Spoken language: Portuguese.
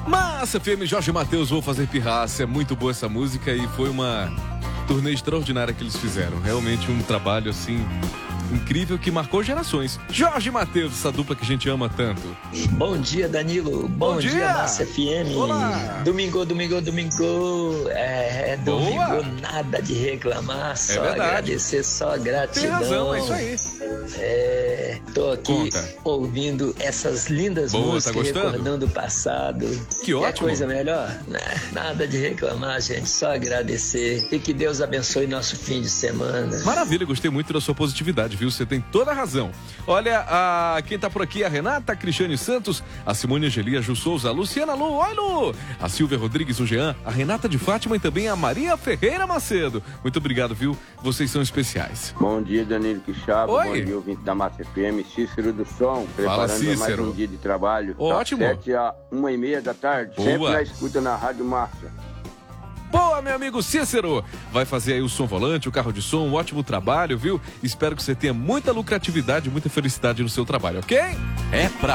Massa FM, Jorge Mateus, Vou Fazer Pirraça. É muito boa essa música e foi uma turnê extraordinária que eles fizeram. Realmente um trabalho, assim, incrível que marcou gerações. Jorge Mateus, essa dupla que a gente ama tanto. Bom dia, Danilo. Bom dia, Massa FM. Olá. Domingo. Domingo, nada de reclamar, só agradecer, só gratidão. Tem razão, é isso aí. Tô aqui ouvindo essas lindas músicas, tá gostando? recordando o passado. Que ótimo. Coisa melhor? Nada de reclamar, gente, só agradecer. E que Deus abençoe nosso fim de semana. Maravilha, gostei muito da sua positividade, viu? Você tem toda a razão. Olha, quem tá por aqui é a Renata, a Cristiane Santos, a Simone Angelia, a Ju Souza, a Luciana Lu, oi Lu, a Silvia Rodrigues, o Jean, a Renata de Fátima e também a Maria Ferreira Macedo. Muito obrigado, viu? Vocês são especiais. Bom dia, Danilo Quixaba. Oi. Bom dia, ouvinte da Massa FM, Cícero do Som, Fala, preparando Cícero. mais um dia de trabalho. Ótimo. Das 7 a 1h30 da tarde. Boa. Sempre na escuta na Rádio Massa. Boa, meu amigo Cícero! Vai fazer aí o som volante, o carro de som, um ótimo trabalho, viu? Espero que você tenha muita lucratividade e muita felicidade no seu trabalho, ok? É pra